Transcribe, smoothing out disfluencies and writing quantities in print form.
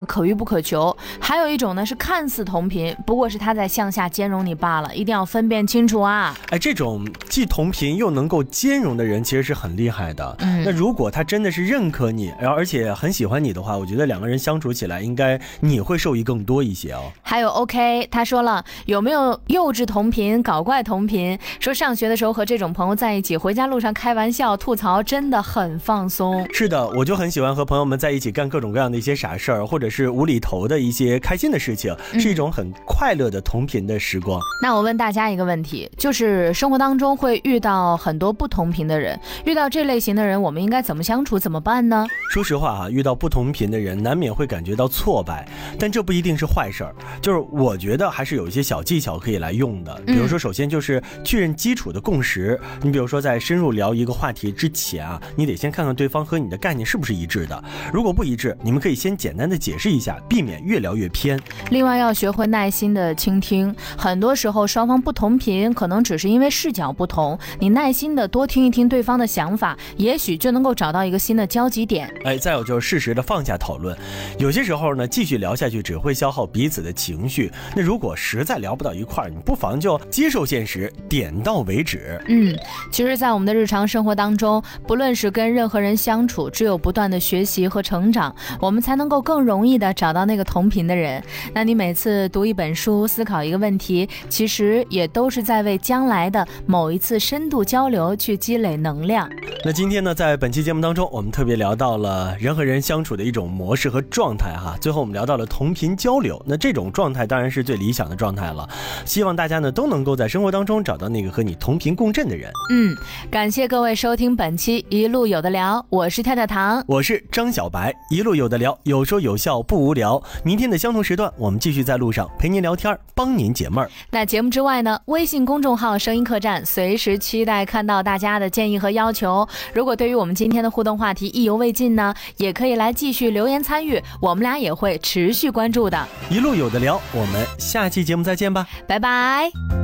可遇不可求；还有一种呢是看似同频，不过是他在向下兼容你罢了，一定要分辨清楚啊。 这种既同频又能够兼容的人其实是很厉害的。那如果他真的是认可你，而且很喜欢你的话，我觉得两个人相处起来应该你会受益更多一些哦。 还有 OK， 他说了，有没有幼稚同频、搞怪同频？说上学的时候和这种朋友在一起，回家路上开玩笑吐槽，真的很放松。 是的，我就很喜欢和朋友们在一起干各种各样的一些傻事儿，或者是无厘头的一些开心的事情，是一种很快乐的同频的时光。 那我问大家一个问题，就是生活当中会遇到很多不同频的人，遇到这类型的人，我们应该怎么相处，怎么办呢？ 说实话遇到不同频的人，难免会感觉到挫败，但这不一定是坏事儿。就是我觉得还是有一些小技巧可以来用的，比如说，首先就是确认基础的共识。你比如说，在深入聊一个话题之前你得先看看对方和你的概念是不是一致的。如果不一致，你们可以先简单的解释一下，避免越聊越偏。 另外要学会耐心的倾听，很多时候双方不同频，可能只是因为视角不同，你耐心的多听一听对方的想法，也许就能够找到一个新的交集点。 再有就是适时的放下讨论，有些时候呢，继续聊下去只会消耗彼此的情绪。那如果实在聊不到一块儿，你不妨就接受现实，点到为止。 其实在我们的日常生活当中，不论是跟任何人相处，只有不断的学习和成长，我们才能够更容易的找到那个同频的人。那你每次读一本书，思考一个问题，其实也都是在为将来的某一次深度交流去积累能量。 那今天呢，在本期节目当中，我们特别聊到了人和人相处的一种模式和状态最后我们聊到了同频交流，那这种状态当然是最理想的状态了。希望大家呢都能够在生活当中找到那个和你同频共振的人。 感谢各位收听本期一路有的聊，我是跳跳糖， 我是张小白，一路有的聊，有说有笑不无聊。明天的相同时段，我们继续在路上陪您聊天，帮您解闷儿。 那节目之外呢，微信公众号声音客栈随时期待看到大家的建议和要求。如果对于我们今天的互动话题意犹未尽呢，也可以来继续留言参与，我们俩也会持续关注的。 一路有的聊，我们下期节目再见吧， 拜拜。